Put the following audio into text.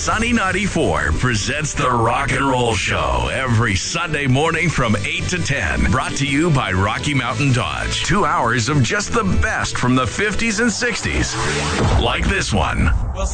Sunny 94 presents the Rock and Roll Show every Sunday morning from 8 to 10. Brought to you by Rocky Mountain Dodge. 2 hours of just the best from the 50s and 60s. Like this one. Well,